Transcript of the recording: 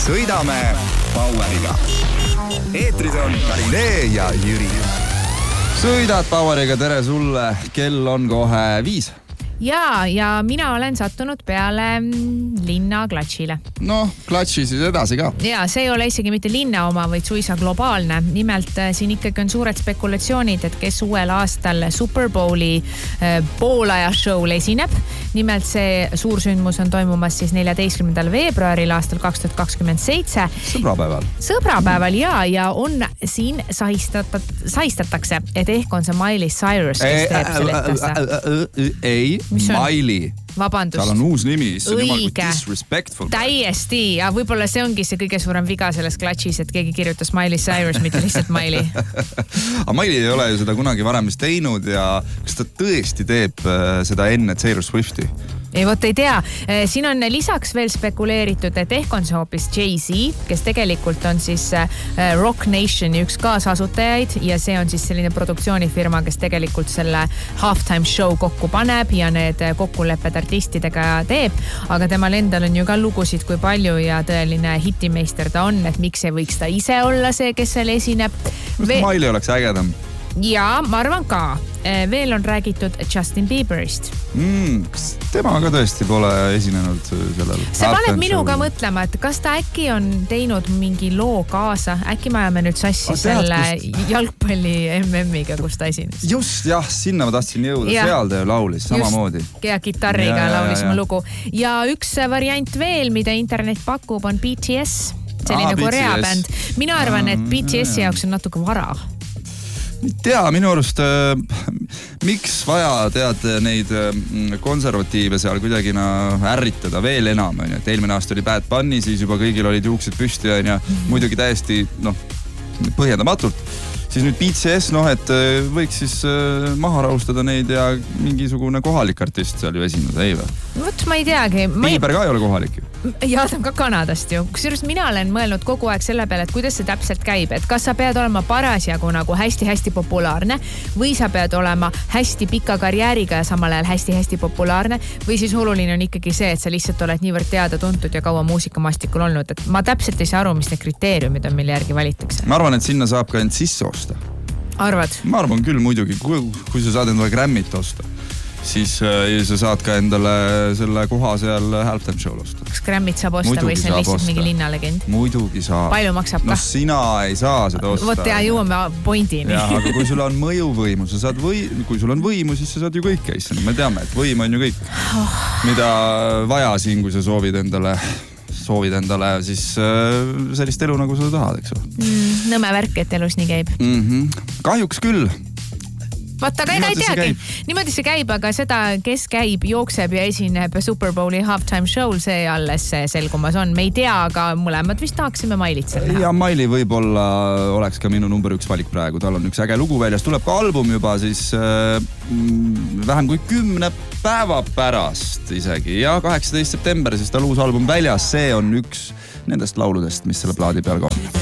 sõidame Poweriga. Eetris on Karinee ja Jüri. Sõidad Poweriga, tere sulle. Kell on kohe 5. Ja mina olen sattunud peale linna klatšile. No, klatši siis edasi ka. Ja see ei ole isegi mitte linna oma, vaid suisa globaalne. Nimelt siin ikkagi on suured spekulatsioonid, et kes uuel aastal Super Bowli poolaja show'l esineb. Nimelt see suursündmus on toimumas siis 14. veebruaril aastal 2027. Sõbrapäeval ja on siin sahistatakse, et ehk on see Miley Cyrus, kes teeb selle ettesse. Ei. Miley. Vabandust. Seal on uus nimi. Õige. Disrespectful. Täiesti. Ja võib-olla see ongi see kõige suurem viga selles klatšis, et keegi kirjutas Miley Cyrus, mitte lihtsalt Miley. Aga Miley ei ole ju seda kunagi varem vist teinud ja kas ta tõesti teeb seda enne Taylor Swifti? Ei, vot ei tea. Siin on lisaks veel spekuleeritud, et ehk on see hoopis Jay-Z, kes tegelikult on siis Rock Nationi üks kaasasutajaid ja see on siis selline produktsioonifirma, kes tegelikult selle halftime show kokku paneb ja need kokkulepped artistidega teeb. Aga temal endal on ju ka lugusid kui palju ja tõeline hitimeister ta on, et miks ei võiks ta ise olla see, kes seal esineb. Miley oleks ägedam. Ja, ma arvan ka. Veel on räägitud Justin Bieberist. Kas tema ka tõesti pole esinenud sellel? See paneb minuga mõtlema, et kas ta äkki on teinud mingi loo kaasa. Äkki me ajame nüüd sassi selle jalgpalli MM-iga, kus ta esines. Just, jah, sinna ma tahtsin jõuda. Seal ta ju laulis samamoodi. Ja kitarriga laulis mu lugu. Ja üks variant veel, mida internet pakub, on BTS. Selline Korea bänd. Mina arvan, et BTS jaoks on natuke vara. Tea, minu arust, miks vaja tead neid konservatiive seal kuidagi ärritada veel enam. Et eelmine aasta oli Bad Bunny, siis juba kõigil olid juuksed püsti ja muidugi täiesti põhjendamatult. Siis nüüd BTS, et võiks siis maha rahustada neid ja mingisugune kohalik artist seal ju esineda, ei või? Vot ma ei teagi. Bieber ka ei ole kohalik ju. Ja ta on ka Kanadast ju. Kusjuures mina olen mõelnud kogu aeg selle peale, et kuidas see täpselt käib. Et kas sa pead olema parasjagu nagu hästi-hästi populaarne või sa pead olema hästi pika karjääriga ja samal ajal hästi-hästi populaarne või siis oluline on ikkagi see, et sa lihtsalt oled niivõrd teada-tuntud ja kaua muusikamaastikul olnud. Et ma täpselt ei saa aru, mis need kriteeriumid on, mille järgi valitakse. Ma arvan, et sinna saab ka end sisse osta. Arvad? Ma arvan küll muidugi, kui sa saad endale Grammy't osta, siis sa saad ka endale selle koha seal halftime show'l osta. Kas Grammy't saab osta või see on lihtsalt mingi linnalegend? Muidugi saab. Palju maksab ka? No sina ei saa seda osta. Vot ja jõuame pointini. Ja, aga kui sul on mõjuvõimu, kui sul on võimu, siis sa saad ju kõike. Me teame, et võim on ju kõik. Mida vaja siin, kui sa soovid endale siis sellist elu, nagu sa tahad, eks ole. Nõme värk, et elus nii käib. Kahjuks küll. Vaata, aga ega ei teagi. Niimoodi see käib, aga seda, kes käib, jookseb ja esineb Super Bowli halftime show'l, see alles selgumas on. Me ei tea, aga mõlemad vist tahaksime Miley't seal näha. Ja Miley võib-olla oleks ka minu number 1 valik praegu. Tal on üks äge lugu väljas. Tuleb ka album juba siis vähem kui 10 päeva pärast isegi. Ja 18. september siis tal uus album väljas. See on üks nendest lauludest, mis selle plaadi peal ka on.